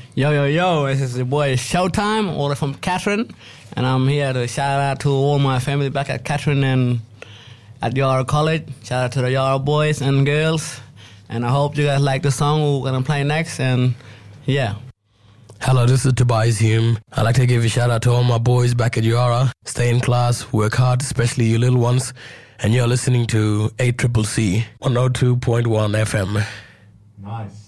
Yo, yo, yo, this is your boy Showtime, all from Catherine, and I'm here to shout out to all my family back at Catherine and at Yara College. Shout out to the Yara boys and girls, and I hope you guys like the song we're going to play next, and yeah. Hello, this is Tobias Hume. I'd like to give a shout out to all my boys back at Yara. Stay in class, work hard, especially you little ones, and you're listening to 8CCC 102.1 FM. Nice.